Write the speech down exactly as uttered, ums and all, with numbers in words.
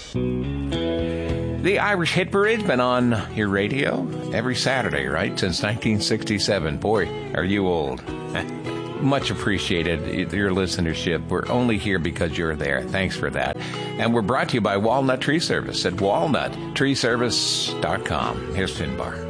The Irish Hit Parade's been on your radio every Saturday, right? Since nineteen sixty-seven. Boy, are you old. Much appreciated, your listenership. We're only here because you're there. Thanks for that. And we're brought to you by Walnut Tree Service at walnut tree service dot com. Here's Finbar.